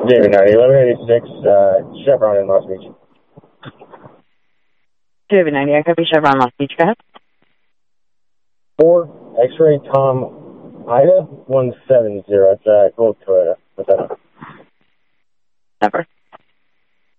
David 90, 1186, Chevron in Los Beach. David 90, I copy Chevron Los Beach. Go ahead. 4 X-ray Tom Ida 170. It's a gold Toyota. What's that? Never.